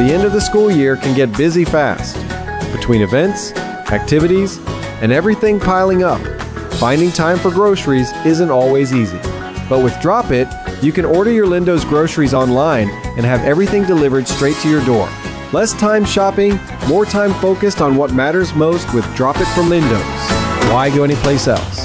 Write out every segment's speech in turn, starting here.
the end of the school year can get busy fast. Between events, activities, and everything piling up, finding time for groceries isn't always easy. But with Drop It, you can order your Lindo's groceries online and have everything delivered straight to your door. Less time shopping, more time focused on what matters most with Drop It from Lindo's. Why go anyplace else?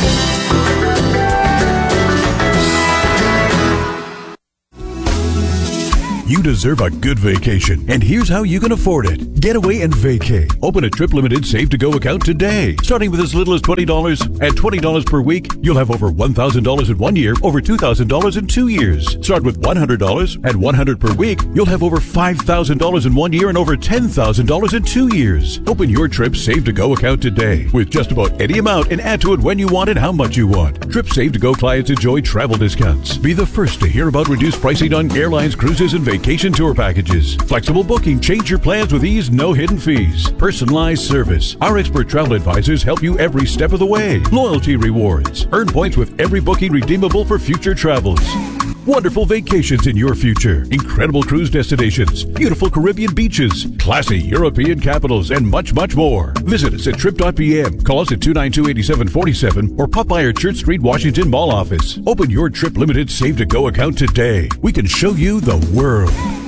You deserve a good vacation, and here's how you can afford it. Getaway and Vacay. Open a Trip Limited Save to Go account today. Starting with as little as $20. At $20 per week, you'll have over $1,000 in 1 year, over $2,000 in 2 years. Start with $100. At $100 per week, you'll have over $5,000 in 1 year and over $10,000 in 2 years. Open your Trip Save to Go account today with just about any amount and add to it when you want and how much you want. Trip Save to Go clients enjoy travel discounts. Be the first to hear about reduced pricing on airlines, cruises, and vacation tour packages. Flexible booking. Change your plans with ease. No hidden fees. Personalized service. Our expert travel advisors help you every step of the way. Loyalty rewards. Earn points with every booking redeemable for future travels. Wonderful vacations in your future. Incredible cruise destinations. Beautiful Caribbean beaches. Classy European capitals and much, much more. Visit us at trip.pm. Call us at 292-8747 or pop by our Church Street, Washington Mall office. Open your Trip Limited Save to Go account today. We can show you the world.